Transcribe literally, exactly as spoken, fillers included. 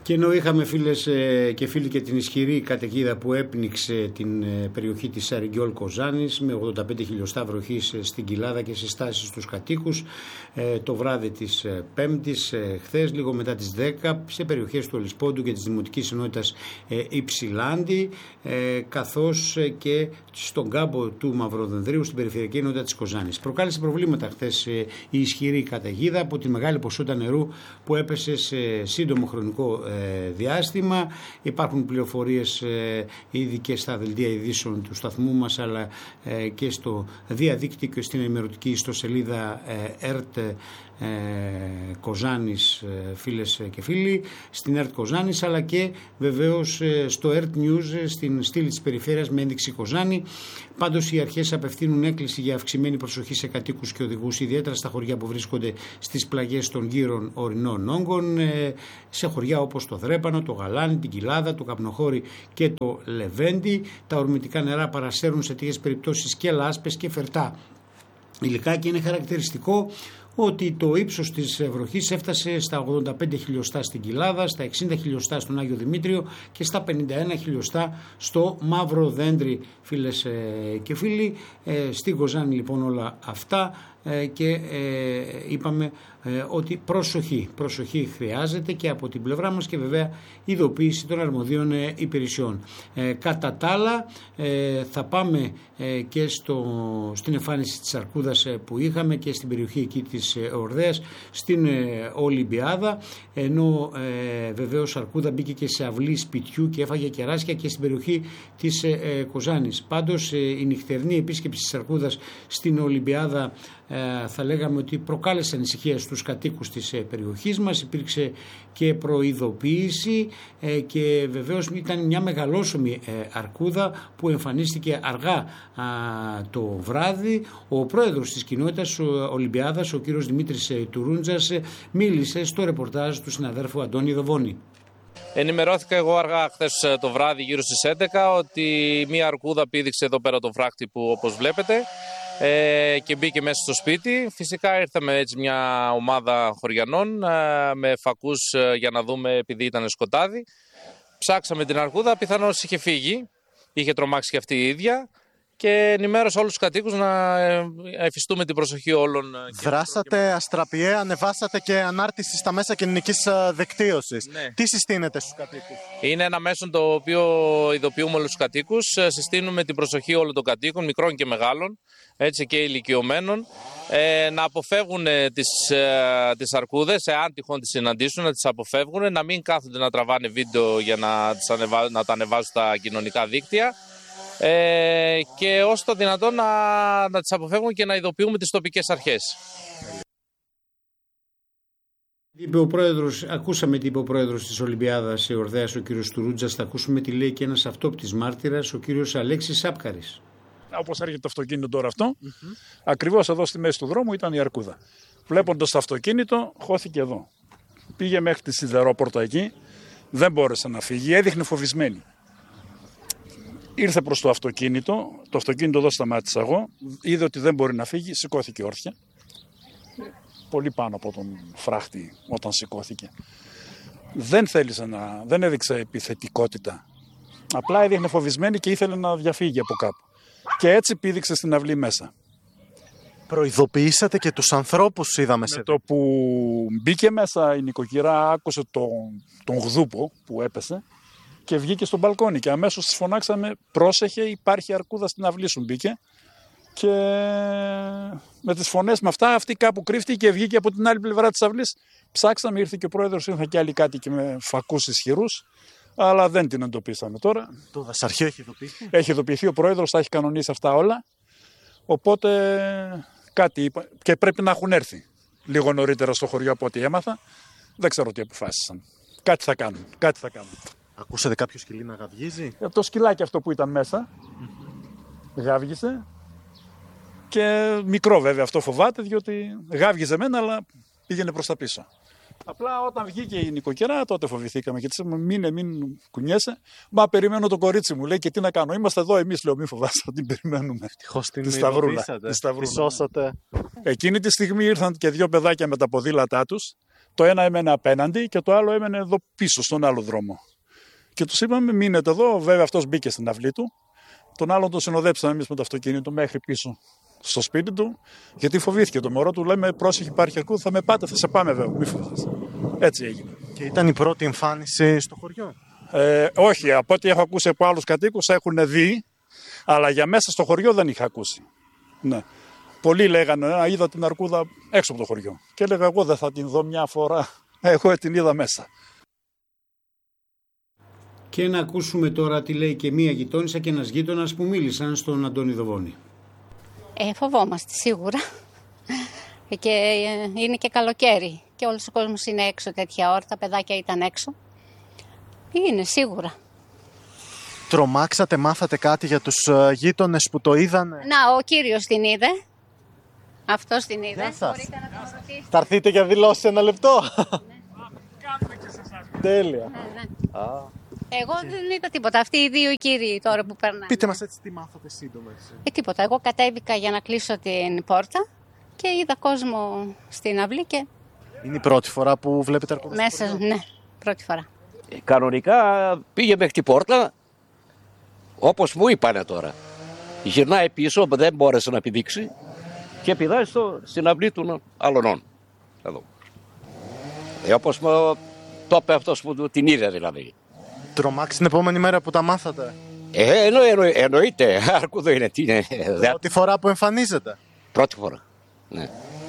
Και ενώ είχαμε φίλες και φίλοι και την ισχυρή καταιγίδα που έπνιξε την περιοχή της Σαριγκιόλ Κοζάνης με ογδόντα πέντε χιλιοστά βροχής στην Κοιλάδα και συστάσεις στους κατοίκους το βράδυ της Πέμπτης χθες, λίγο μετά τις δέκα, σε περιοχές του Ελισπόντου και της Δημοτικής Ενότητας Υψηλάντη, καθώς και στον κάμπο του Μαυροδενδρίου στην περιφερειακή ενότητα της Κοζάνης. Προκάλεσε προβλήματα χθες η ισχυρή καταιγίδα από τη μεγάλη ποσότητα νερού που έπεσε σε σύντομο χρονικό διάστημα. Υπάρχουν πληροφορίες ε, ήδη και στα δελτία ειδήσεων του σταθμού μας, αλλά ε, και στο διαδίκτυο και στην ενημερωτική ιστοσελίδα ε, ΕΡΤ ε, Κοζάνης, ε, φίλες και φίλοι, στην ΕΡΤ Κοζάνης, αλλά και βεβαίως ε, στο ΕΡΤ News ε, στην στήλη της περιφέρειας με ένδειξη Κοζάνη. Πάντως οι αρχές απευθύνουν έκκληση για αυξημένη προσοχή σε κατοίκους και οδηγούς, ιδιαίτερα στα χωριά που βρίσκονται στις πλαγιές των γύρων ορεινών όγκων, ε, σε χωριά όπως το Δρέπανο, το Γαλάνι, την Κοιλάδα, το Καπνοχώρι και το Λεβέντι. Τα ορμητικά νερά παρασέρουν σε τέτοιες περιπτώσεις και λάσπες και φερτά υλικά και είναι χαρακτηριστικό ότι το ύψος της βροχής έφτασε στα ογδόντα πέντε χιλιοστά στην Κοιλάδα, στα εξήντα χιλιοστά στον Άγιο Δημήτριο και στα πενήντα ένα χιλιοστά στο Μαυροδέντρι, φίλες και φίλοι. Στην Κοζάνη λοιπόν όλα αυτά και ε, είπαμε ε, ότι προσοχή, προσοχή χρειάζεται και από την πλευρά μας και βέβαια ειδοποίηση των αρμοδίων ε, υπηρεσιών. Ε, κατά τα άλλα ε, θα πάμε ε, και στο, στην εμφάνιση της αρκούδας ε, που είχαμε και στην περιοχή εκεί της ε, Ορδέας στην ε, Ολυμπιάδα, ενώ ε, βεβαίως αρκούδα μπήκε και σε αυλή σπιτιού και έφαγε κεράσια και στην περιοχή της ε, ε, Κοζάνης. Πάντως ε, η νυχτερινή επίσκεψη της αρκούδας στην Ολυμπιάδα Ε, θα λέγαμε ότι προκάλεσε ανησυχία στους κατοίκους της ε, περιοχής μας. Υπήρξε και προειδοποίηση ε, και βεβαίως ήταν μια μεγαλόσωμη ε, αρκούδα που εμφανίστηκε αργά α, το βράδυ. Ο πρόεδρος της κοινότητας ο, Ολυμπιάδας, ο κύριος Δημήτρης ε, Τουρούντζας, ε, μίλησε στο ρεπορτάζ του συναδέρφου Αντώνη Δοβόνη. Ενημερώθηκα εγώ αργά χθες το βράδυ γύρω στις έντεκα ότι μια αρκούδα πήδηξε εδώ πέρα το φράχτη που όπως βλέπετε ε, και μπήκε μέσα στο σπίτι. Φυσικά ήρθαμε έτσι μια ομάδα χωριανών ε, με φακούς ε, για να δούμε, επειδή ήταν σκοτάδι. Ψάξαμε την αρκούδα, πιθανώς είχε φύγει, είχε τρομάξει και αυτή η ίδια. Και ενημέρωσα όλους τους κατοίκους να εφιστούμε την προσοχή όλων. Δράσατε και... αστραπιαία, ανεβάσατε και ανάρτηση στα μέσα κοινωνικής δικτύωσης. Ναι. Τι συστήνετε στους κατοίκους? Είναι ένα μέσο το οποίο ειδοποιούμε όλους τους κατοίκους. Συστήνουμε την προσοχή όλων των κατοίκων, μικρών και μεγάλων, έτσι και ηλικιωμένων, ε, να αποφεύγουν τις, ε, τις αρκούδες, εάν τυχόν τις συναντήσουν, να τις αποφεύγουν, να μην κάθονται να τραβάνε βίντεο για να, τις ανεβα... να τα ανεβάζουν στα κοινωνικά δίκτυα. Ε, και όσο το δυνατόν να, να τις αποφεύγουν και να ειδοποιούμε τις τοπικές αρχές. Είπε ο πρόεδρος, ακούσαμε τι είπε ο πρόεδρος της Ολυμπιάδας Ορδέας, ο κύριος Τουρούντζας. Θα ακούσουμε τι λέει και ένας αυτόπτης μάρτυρας, ο κύριος Αλέξης Σάπκαρης. Όπως έρχεται το αυτοκίνητο τώρα αυτό, mm-hmm. ακριβώς εδώ στη μέση του δρόμου ήταν η αρκούδα. Βλέποντας το αυτοκίνητο, χώθηκε εδώ. Πήγε μέχρι τη σιδερόπορτα εκεί, δεν μπόρεσε να φύγει, έδειχνε φοβισμένη. Ήρθε προς το αυτοκίνητο, το αυτοκίνητο εδώ σταμάτησα εγώ, είδε ότι δεν μπορεί να φύγει, σηκώθηκε όρθια. Πολύ πάνω από τον φράχτη όταν σηκώθηκε. Δεν θέλησε να, δεν έδειξε επιθετικότητα. Απλά έδειχνε φοβισμένη και ήθελε να διαφύγει από κάπου. Και έτσι πήδηξε στην αυλή μέσα. Προειδοποιήσατε και τους ανθρώπους, είδαμε σε... Με το που μπήκε μέσα η νοικοκυρά, άκουσε τον, τον γδούπο που έπεσε και βγήκε στο μπαλκόνι και αμέσως της φωνάξαμε, πρόσεχε, υπάρχει αρκούδα στην αυλή σου, μπήκε. Και με τις φωνές με αυτά, αυτή κάπου κρύφτηκε και βγήκε από την άλλη πλευρά της αυλής. Ψάξαμε, ήρθε και ο πρόεδρος, ήρθαν και άλλοι κάτοικοι με φακούς ισχυρούς, αλλά δεν την εντοπίσαμε τώρα. Το δασαρχείο έχει ειδοποιηθεί. Έχει ειδοποιηθεί, ο πρόεδρος τα έχει κανονίσει αυτά όλα. Οπότε κάτι είπα και πρέπει να έχουν έρθει λίγο νωρίτερα στο χωριό από ό,τι έμαθα. Δεν ξέρω τι αποφάσισαν. Κάτι θα κάνουν. Κάτι θα κάνουν. Ακούσατε κάποιο σκυλί να γαυγίζει? Το σκυλάκι αυτό που ήταν μέσα γάβγισε. Και μικρό βέβαια, αυτό φοβάται, διότι γάβγιζε μένα, αλλά πήγαινε προς τα πίσω. Απλά όταν βγήκε η νοικοκυρά, τότε φοβηθήκαμε και της είπαμε: Μείνε, μην κουνιέσαι. Μα περιμένω το κορίτσι μου. Λέει: Και τι να κάνω, είμαστε εδώ εμείς. Λέω: Μην φοβάσαι, θα την περιμένουμε. Ευτυχώς την ειδοποιήσατε. Τη σώσατε. Εκείνη τη στιγμή ήρθαν και δύο παιδάκια με τα ποδήλατά τους. Το ένα έμενε απέναντι και το άλλο έμενε εδώ πίσω, στον άλλο δρόμο. Και τους είπαμε μείνετε εδώ, βέβαια αυτός μπήκε στην αυλή του. Τον άλλον τον συνοδέψαμε εμείς με το αυτοκίνητο μέχρι πίσω στο σπίτι του, γιατί φοβήθηκε το μωρό του. Λέμε πρόσεχε, υπάρχει αρκούδα, θα με πάτε, θα σε πάμε βέβαια, μη φοβάσαι. Έτσι έγινε. Και ήταν η πρώτη εμφάνιση στο χωριό? Ε, όχι, από ό,τι έχω ακούσει από άλλους κατοίκους έχουν δει, αλλά για μέσα στο χωριό δεν είχα ακούσει. Ναι. Πολλοί λέγανε, α, είδα την αρκούδα έξω από το χωριό. Και έλεγα, εγώ δεν θα την δω μια φορά, εγώ την είδα μέσα. Και να ακούσουμε τώρα τι λέει και μία γειτόνισσα και ένας γείτονας που μίλησαν στον Αντώνη Δοβόνη. Ε, φοβόμαστε σίγουρα. Και είναι και καλοκαίρι και όλος ο κόσμος είναι έξω τέτοια ώρα, τα παιδάκια ήταν έξω. Είναι σίγουρα. Τρομάξατε, μάθατε κάτι για τους uh, γείτονες που το είδανε? Να, ο κύριος την είδε. Αυτός την είδε. Γεια σας. Μπορείτε να τον ρωτήσετε. Θα έρθείτε για δηλώσει ένα λεπτό? Ναι. Τέλεια. Ναι, ναι. Α. Εγώ δεν είδα τίποτα. Αυτοί οι δύο οι κύριοι τώρα που περνάνε. Πείτε μας έτσι τι μάθατε σύντομα. Ε, τίποτα. Εγώ κατέβηκα για να κλείσω την πόρτα και είδα κόσμο στην αυλή και... Είναι η πρώτη φορά που βλέπετε αρκούδα? Μέσα, ναι, πρώτη φορά. Ε, κανονικά πήγε μέχρι την πόρτα, όπως μου είπανε τώρα. Γυρνάει πίσω, δεν μπόρεσε να πηδήξει και πηδάει στο, στην αυλή των αλωνών. Εδώ. Ε, όπως μου το είπε αυτός που την είδε δηλαδή. Τρομάξει την επόμενη μέρα που τα μάθατε? Ε, εννο, εννο, εννοείται, αρκούδο είναι. Τι είναι. Πρώτη φορά που εμφανίζεται? Πρώτη φορά, ναι.